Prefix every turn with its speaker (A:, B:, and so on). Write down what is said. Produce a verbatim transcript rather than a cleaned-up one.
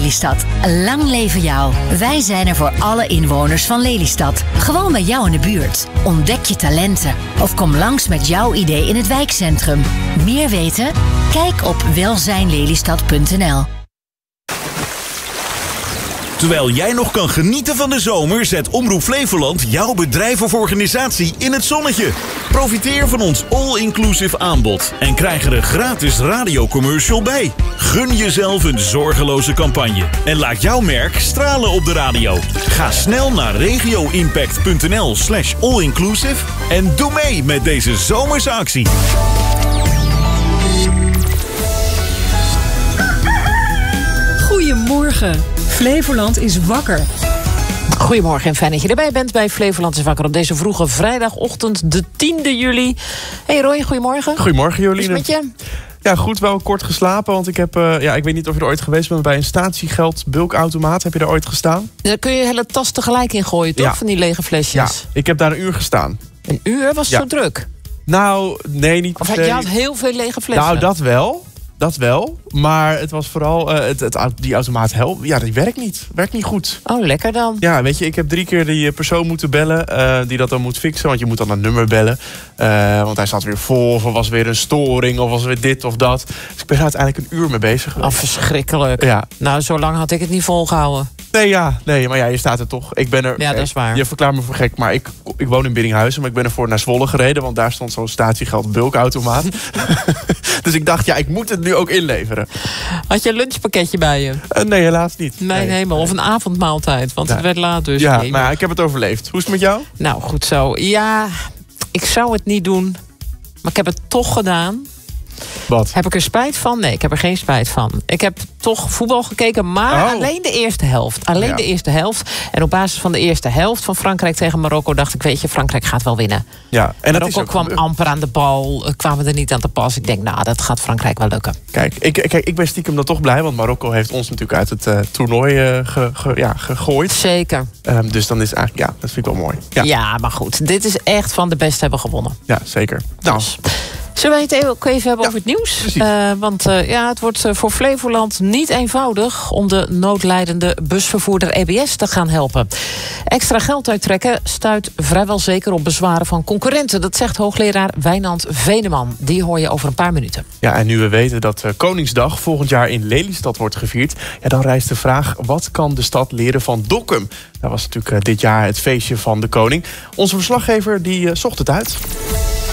A: Lelystad. Lang leven jou. Wij zijn er voor alle inwoners van Lelystad. Gewoon bij jou in de buurt. Ontdek je talenten. Of kom langs met jouw idee in het wijkcentrum. Meer weten? Kijk op welzijn lelystad punt n l.
B: Terwijl jij nog kan genieten van de zomer, zet Omroep Flevoland jouw bedrijf of organisatie in het zonnetje. Profiteer van ons all-inclusive aanbod en krijg er een gratis radiocommercial bij. Gun jezelf een zorgeloze campagne en laat jouw merk stralen op de radio. Ga snel naar regioimpact punt n l slash all-inclusive en doe mee met deze zomerse actie.
C: Goedemorgen. Flevoland is wakker.
D: Goedemorgen en fijn dat je erbij bent bij Flevoland is wakker op deze vroege vrijdagochtend, de tiende juli. Hey Roy, goedemorgen.
E: Goedemorgen Jolien.
D: Hoe is het met je?
E: Ja, goed, wel kort geslapen, want ik heb, uh, ja, ik weet niet of je er ooit geweest bent, bij een statiegeld bulkautomaat. Heb je daar ooit gestaan?
D: Daar kun je je hele tas tegelijk in gooien, toch?
E: Ja.
D: Van die lege flesjes.
E: Ja, ik heb daar een uur gestaan.
D: Een uur? Was het
E: Ja.
D: zo druk?
E: Nou, nee, niet
D: Of
E: per
D: had je
E: se.
D: had heel veel lege flessen?
E: Nou, dat wel. Dat wel. Maar het was vooral, uh, het, het, die automaat helpt. Ja, die werkt niet. Werkt niet goed.
D: Oh, lekker dan.
E: Ja, weet je, ik heb drie keer die persoon moeten bellen uh, die dat dan moet fixen. Want je moet dan een nummer bellen. Uh, want hij zat weer vol, of er was weer een storing, of was weer dit of dat. Dus ik ben er uiteindelijk een uur mee bezig geweest.
D: Oh, verschrikkelijk.
E: Ja.
D: Nou, zo lang had ik het niet volgehouden.
E: Nee, ja, nee, maar ja, je staat er toch. Ik ben er.
D: Ja, dat is waar.
E: Je verklaart me voor gek, maar ik, ik woon in Biddinghuizen, maar ik ben ervoor naar Zwolle gereden, want daar stond zo'n statiegeld bulkautomaat. Dus ik dacht, ja, ik moet het nu ook inleveren.
D: Had je een lunchpakketje bij je?
E: Uh, nee, helaas niet.
D: Nee, nee, helemaal. Of een avondmaaltijd, want
E: Nee.
D: het werd laat dus.
E: Ja,
D: Nee,
E: maar ja, ik heb het overleefd. Hoe is het met jou?
D: Nou, goed zo. Ja, ik zou het niet doen, maar ik heb het toch gedaan.
E: Wat?
D: Heb ik er spijt van? Nee, ik heb er geen spijt van. Ik heb toch voetbal gekeken, maar
E: Oh.
D: alleen de eerste helft. Alleen
E: Ja.
D: de eerste helft. En op basis van de eerste helft van Frankrijk tegen Marokko dacht ik, weet je, Frankrijk gaat wel winnen.
E: Ja, en dat is
D: Marokko
E: ook
D: kwam
E: gebeurd.
D: amper aan de bal, eh, kwamen er niet aan te pas. Ik denk, nou, dat gaat Frankrijk wel lukken.
E: Kijk, ik, kijk, ik ben stiekem dan toch blij, want Marokko heeft ons natuurlijk uit het uh, toernooi uh, ge, ge, ja, gegooid.
D: Zeker.
E: Um, dus dan is het eigenlijk, ja, dat vind ik wel mooi. Ja, ja.
D: Ja, maar goed. Dit is echt van de best hebben gewonnen.
E: zeker. Nou,
D: Dus. Zullen we het ook even hebben
E: Ja,
D: over het nieuws?
E: precies.
D: Uh, want uh, ja, het wordt uh, voor Flevoland niet eenvoudig om de noodlijdende busvervoerder E B S te gaan helpen. Extra geld uittrekken stuit vrijwel zeker op bezwaren van concurrenten. Dat zegt hoogleraar Wijnand Veneman. Die hoor je over een paar minuten.
E: ja, en nu we weten dat uh, Koningsdag volgend jaar in Lelystad wordt gevierd, ja, dan rijst de vraag, wat kan de stad leren van Dokkum? Dat was natuurlijk uh, dit jaar het feestje van de koning. Onze verslaggever die uh, zocht het uit.